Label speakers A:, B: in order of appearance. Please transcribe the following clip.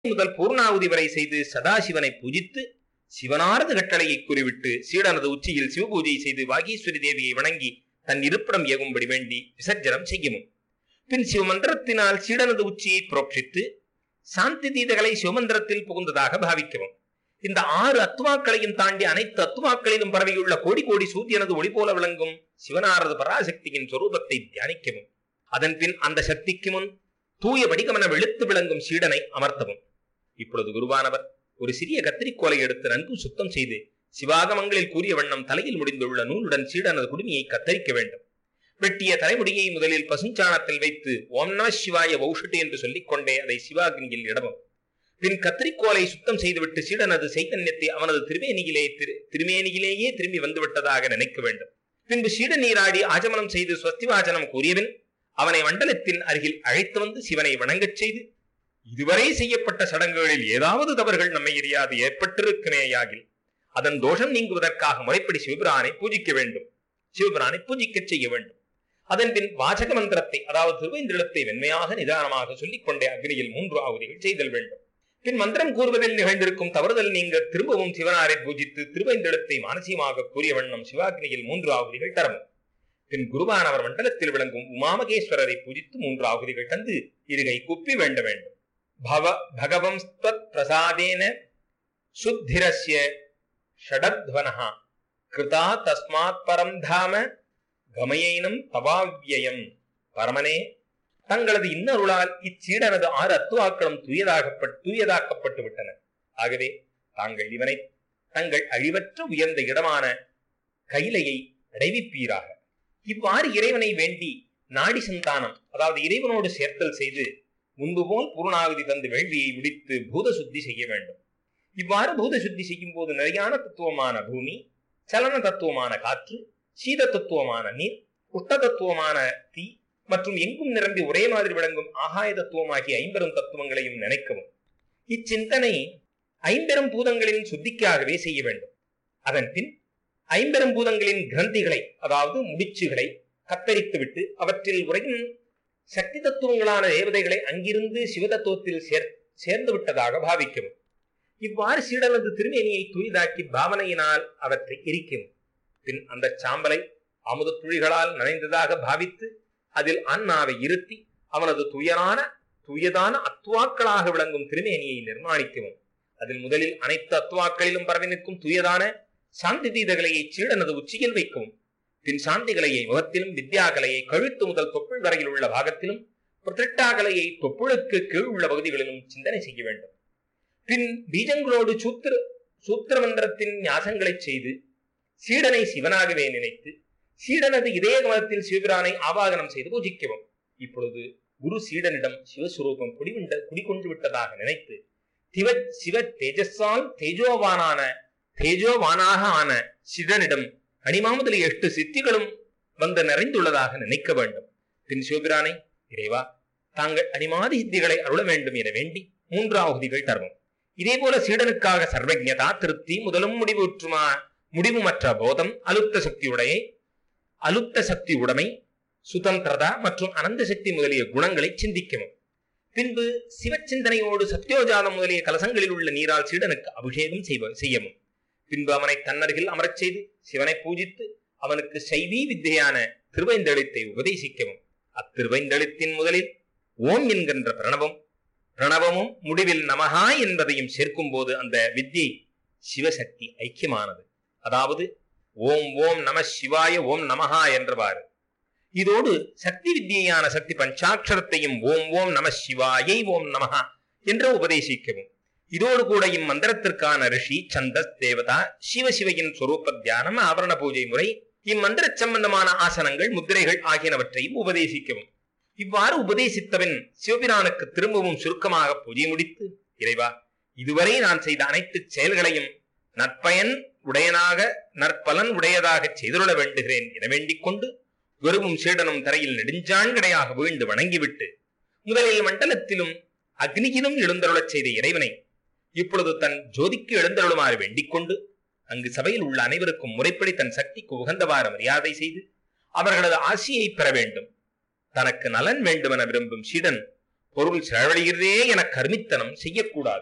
A: முதல் பூர்ணாவுதி வரை செய்து சதாசிவனை பூஜித்து சிவனாரது கட்டளையை கூறிவிட்டு சீடனது உச்சியில் சிவபூஜை செய்து வாகீஸ்வரி தேவியை வணங்கி தன் இருப்பிடம் ஏகும்படி வேண்டி விசர்ஜனம் செய்யவும். பின் சிவமந்திரத்தினால் சீடனது உச்சியை புரோட்சித்து சாந்தி தீதகளை சிவமந்திரத்தில் புகுந்ததாக பாவிக்கவும். இந்த 6 அத்துவாக்களையும் தாண்டி அனைத்து அத்துவாக்களிலும் பரவியுள்ள கோடி கோடி சூரியனது ஒளி போல விளங்கும் சிவனாரது பராசக்தியின் சொரூபத்தை தியானிக்கவும். அதன் பின் அந்த சக்திக்கு முன் தூய வடிகமன வெளுத்து விளங்கும் சீடனை அமர்த்தவும். இப்பொழுது குருவானவர் ஒரு சிறிய கத்திரிக்கோலை எடுத்து நன்கு சுத்தம் செய்து சிவாகமங்களில் கூறிய வண்ணம் தலையில் முடிந்துள்ள நூலுடன் சீடனது குடுமியை கத்தரிக்க வேண்டும். வெட்டிய தலைமுடியை முதலில் பசுஞ்சாணத்தில் வைத்து ஓம் நம சிவாய வௌஷட்டு என்று சொல்லிக் கொண்டே அதை சிவாக்னியில் இடவும். பின் கத்திரிக்கோலை சுத்தம் செய்துவிட்டு சீடனது சைத்தன்யத்தை அவனது திருமேனியிலேயே திரும்பி வந்துவிட்டதாக நினைக்க வேண்டும். பின்பு சீட நீராடி ஆஜமனம் செய்து ஸ்வஸ்திவாசனம் கூறியபின் அவனை மண்டலத்தின் அருகில் அழைத்து வந்து சிவனை வணங்கச் செய்து, இதுவரை செய்யப்பட்ட சடங்குகளில் ஏதாவது தவறுகள் நம்மை எரியாது ஏற்பட்டிருக்கிறேயாகில் அதன் தோஷம் நீங்குவதற்காக முறைப்படி சிவபிரானை பூஜிக்க வேண்டும். சிவபிரானை பூஜிக்க செய்ய வேண்டும். அதன் பின் வாசக மந்திரத்தை, அதாவது திருவேந்திரத்தை வெண்மையாக நிதானமாக சொல்லிக் கொண்டே அக்னியில் 3 ஆகுதிகள் செய்தல் வேண்டும். பின் மந்திரம் கூறுவதில் நிகழ்ந்திருக்கும் தவறுதல் நீங்க திரும்பவும் சிவனாரை பூஜித்து திருவேந்திரத்தை மானசீகமாக கூறிய வண்ணம் சிவாக்னியில் 3 ஆகுதிகள் தரவும். பின் குருவானவர் மண்டலத்தில் விளங்கும் உமாமகேஸ்வரரை பூஜித்து 3 ஆகுதிகள் தந்து இருகை குப்பி வேண்ட வேண்டும். பகவம் பிரசாதேன சுத்திரஸ்ய ஷடத்வனஹ கிருதா தஸ்மாத் பரம் தாம கமயைனம் தவாவ்யயம். பரமனே, தங்களது இன்னருளால் இச்சீடனது 6 அத்துவாக்களும் தூயதாக்கப்பட்டு விட்டன. ஆகவே தாங்கள் இவனை தங்கள் அழிவற்ற உயர்ந்த இடமான கைலையை அடைவிப்பீராக. இவ்வாறு இறைவனை வேண்டி நாடி சந்தானம், அதாவது இறைவனோடு சேர்த்தல் செய்து முன்பு போல் பூர்ணாகுதி தந்து வேள்வியை முடித்து பூத சுத்தி செய்ய வேண்டும். இவ்வாறு பூத சுத்தி செய்யும் போது நிலையான தத்துவமான பூமி, சலன தத்துவமான காற்று, சீத தத்துவமான நீர், உஷ்ட தத்துவமான தீ மற்றும் எங்கும் நிரம்பி ஒரே மாதிரி விளங்கும் ஆகாய தத்துவமாகிய 50 தத்துவங்களையும் நினைக்கவும். இச்சிந்தனை 50 பூதங்களின் சுத்திக்காகவே செய்ய வேண்டும். அதன் பின் 50 பூதங்களின் கிரந்திகளை, அதாவது முடிச்சுகளை கத்தரித்துவிட்டு அவற்றில் உரையும் சக்தி தத்துவங்களான தேவதைகளை அங்கிருந்து சிவதத்துவத்தில் சேர்ந்து விட்டதாக பாவிக்கவும். இவ்வாறு சீடனது திருமேனியை தூய்தாக்கி பாவனையினால் அவற்றை எரிக்கவும். பின் அந்த சாம்பலை அமுத துளிகளால் நனைந்ததாக பாவித்து அதில் அண்ணாவை இருத்தி அவனது தூயதான அத்துவாக்களாக விளங்கும் திருமேனியை நிர்மாணிக்கவும். அதில் முதலில் அனைத்து அத்துவாக்களிலும் பரவி நிற்கும் தூயதான சாந்தி தீதகலையை சீடனது உச்சியில் வைக்கவும். பின் சாந்திகலையை முகத்திலும், வித்யாகலையை கழுத்து முதல் தொப்புள் வரையில் உள்ள பாகத்திலும், பிரதிட்டாகலையை தொப்புளுக்கு கீழ் உள்ள பகுதிகளிலும் சிந்தனை செய்ய வேண்டும். பின் பீஜங்களோடு சூத்திர மந்திரத்தின் ஞாசங்களை செய்து சீடனை சிவனாகவே நினைத்து சீடனது இதய கமலத்தில் சிவபிரானை ஆவாகனம் செய்து பூஜிக்கவும். இப்பொழுது குரு சீடனிடம் சிவஸ்வரூபம் குடிகொண்டு விட்டதாக நினைத்து சிவ தேஜஸால் தேஜோவானாக ஆன சீடனிடம் அணிமாமுதலி 8 சித்திகளும் வந்து நிறைந்துள்ளதாக நினைக்க வேண்டும். பின் சிவபிரானை, இறைவா, தாங்கள் அணிமாதி சித்திகளை அருள வேண்டும் என வேண்டி 3 ஆகுதிகள் தருவோம். இதே போல சீடனுக்காக சர்வஜதா, திருப்தி, முதலும் முடிவுமற்ற போதம், அலுப்த சக்தி உடைமை, சுதந்திரதா மற்றும் அனந்த சக்தி முதலிய குணங்களை சிந்திக்கவும். பின்பு சிவச்சிந்தனையோடு சத்யோஜாதம் முதலிய கலசங்களில் உள்ள நீரால் சீடனுக்கு அபிஷேகம் செய்யவும். பின்பு அவனை தன்னருகில் அமரச் செய்து சிவனை பூஜித்து அவனுக்கு சைவீ வித்தையான திருவைந்தெழுத்தை உபதேசிக்கவும். அத்திருவைந்தெழுத்தின் முதலில் ஓம் என்கின்ற பிரணவமும் முடிவில் நமஹா என்பதையும் சேர்க்கும் போது அந்த வித்தியை சிவசக்தி ஐக்கியமானது. அதாவது ஓம் ஓம் நம சிவாய ஓம் நமஹா என்றவாறு. இதோடு சக்தி வித்தியான சக்தி பஞ்சாட்சரத்தையும் ஓம் ஓம் நம சிவாயை ஓம் நமஹா என்று உபதேசிக்கவும். இதோடு கூட இம்மந்திரத்திற்கான ரிஷி, சந்தஸ், தேவதா, சிவசிவையின் சொரூப தியானம், ஆவரண பூஜை முறை, இம்மந்திர சம்பந்தமான ஆசனங்கள், முத்திரைகள் ஆகியனவற்றையும் உபதேசிக்கவும். இவ்வாறு உபதேசித்தவன் சிவபிரானுக்கு திரும்பவும் சுருக்கமாக பூஜை முடித்து, இறைவா, இதுவரை நான் செய்த அனைத்து செயல்களையும் நற்பலன் உடையதாக செய்துள்ள வேண்டுகிறேன் என வேண்டிக் கொண்டு குருவும் சீடனும் தரையில் நெடுஞ்சாண்கடையாக வீழ்ந்து வணங்கிவிட்டு முதலில் மண்டலத்திலும் அக்னியிலும் எழுந்தருளச் செய்த இறைவனை இப்பொழுது தன் ஜோதிக்கு எழுந்தருளுமாறு வேண்டிக் கொண்டு அங்கு சபையில் உள்ள அனைவருக்கும் முறைப்படி தன் சக்திக்கு உகந்தவாறு மரியாதை செய்து அவர்களது ஆசியை பெற வேண்டும். தனக்கு நலன் வேண்டுமென விரும்பும் சீடன் பொருள் செலவழிகிறதே என கருமித்தனம் செய்யக்கூடாது.